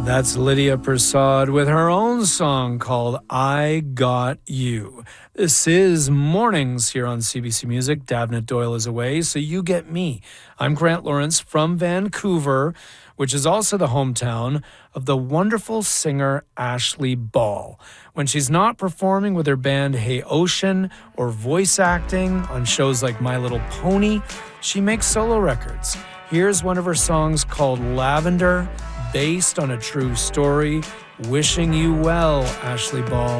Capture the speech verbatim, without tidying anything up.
That's Lydia Prasad with her own song called I Got You. This is Mornings here on C B C Music. Davnit Doyle is away, so you get me. I'm Grant Lawrence from Vancouver, which is also the hometown of the wonderful singer Ashley Ball. When she's not performing with her band Hey Ocean or voice acting on shows like My Little Pony, she makes solo records. Here's one of her songs called Lavender, based on a true story. Wishing you well, Ashley Ball.